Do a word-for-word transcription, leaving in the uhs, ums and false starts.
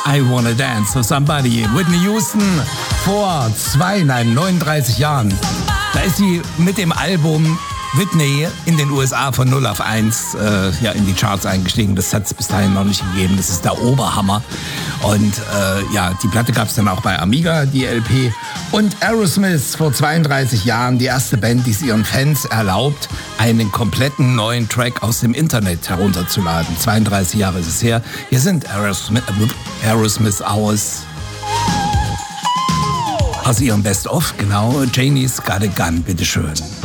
I Wanna Dance to Somebody. Whitney Houston vor zwei, nein, neununddreißig Jahren. Da ist sie mit dem Album Whitney in den U S A von null auf eins äh, ja, in die Charts eingestiegen. Das hat es bis dahin noch nicht gegeben. Das ist der Oberhammer. Und äh, ja, die Platte gab es dann auch bei Amiga, die L P. Und Aerosmith vor zweiunddreißig Jahren, die erste Band, die es ihren Fans erlaubt, einen kompletten neuen Track aus dem Internet herunterzuladen. zweiunddreißig Jahre ist es her. Hier sind Aerosmith, äh, Aerosmith aus, aus ihrem Best-of, genau. Janie's Got a Gun, bitteschön.